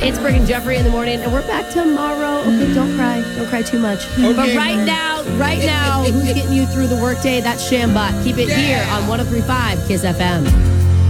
It's Brooke and Jeffrey in the morning, and we're back tomorrow. Okay, don't cry. Don't cry too much. Okay, but right now, who's getting you through the workday? That's Shambot. Keep it here on 103.5 KISS FM.